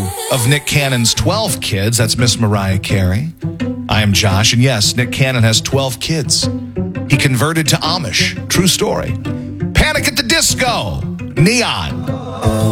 of Nick Cannon's 12 kids. That's Miss Mariah Carey. I am Josh, and yes, Nick Cannon has 12 kids. He converted to Amish. True story. Panic at the Disco. Neon.